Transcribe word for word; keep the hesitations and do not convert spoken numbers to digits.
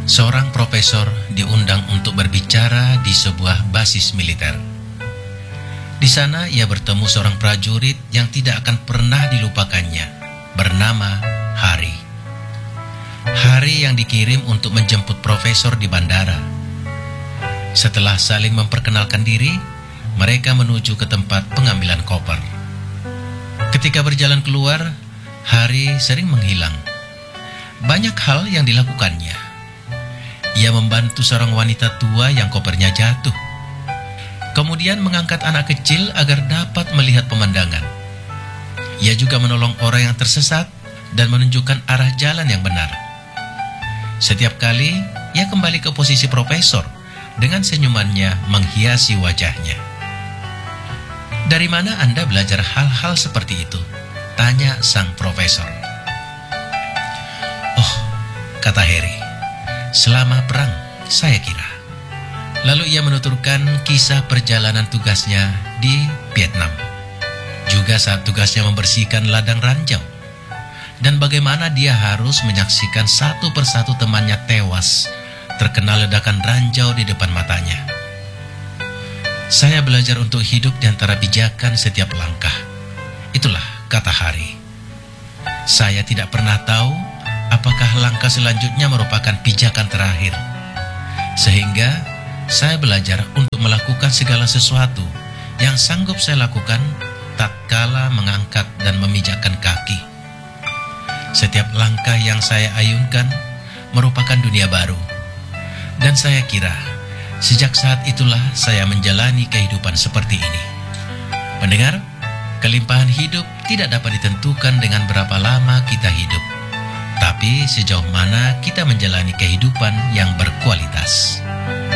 Seorang profesor diundang untuk berbicara di sebuah basis militer. Di sana ia bertemu seorang prajurit yang tidak akan pernah dilupakannya, bernama Hari. Hari yang dikirim untuk menjemput profesor di bandara. Setelah saling memperkenalkan diri, mereka menuju ke tempat pengambilan koper. Ketika berjalan keluar, Hari sering menghilang. Banyak hal yang dilakukannya. Ia membantu seorang wanita tua yang kopernya jatuh. Kemudian mengangkat anak kecil agar dapat melihat pemandangan. Ia juga menolong orang yang tersesat dan menunjukkan arah jalan yang benar. Setiap kali ia kembali ke posisi profesor dengan senyumannya menghiasi wajahnya. "Dari mana Anda belajar hal-hal seperti itu?" tanya sang profesor. "Oh," kata Harry, "selama perang, saya kira." Lalu ia menuturkan kisah perjalanan tugasnya di Vietnam. Juga saat tugasnya membersihkan ladang ranjau. Dan bagaimana dia harus menyaksikan satu persatu temannya tewas terkena ledakan ranjau di depan matanya. "Saya belajar untuk hidup di antara pijakan setiap langkah." Itulah kata Hari. "Saya tidak pernah tahu apakah langkah selanjutnya merupakan pijakan terakhir. Sehingga saya belajar untuk melakukan segala sesuatu yang sanggup saya lakukan tatkala mengangkat dan memijakkan kaki. Setiap langkah yang saya ayunkan merupakan dunia baru. Dan saya kira sejak saat itulah saya menjalani kehidupan seperti ini." Pendengar, kelimpahan hidup tidak dapat ditentukan dengan berapa lama kita hidup, tapi sejauh mana kita menjalani kehidupan yang berkualitas.